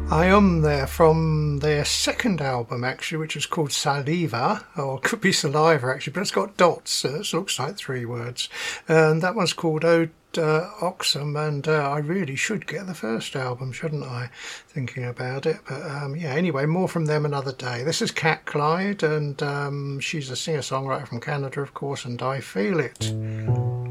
I am there from their second album actually, which is called Saliva, or it could be Saliva actually, but it's got dots, so it looks like three words. And that one's called Ode Oxum, and I really should get the first album, shouldn't I? Thinking about it, but yeah. Anyway, more from them another day. This is Cat Clyde, and she's a singer-songwriter from Canada, of course, and I Feel It.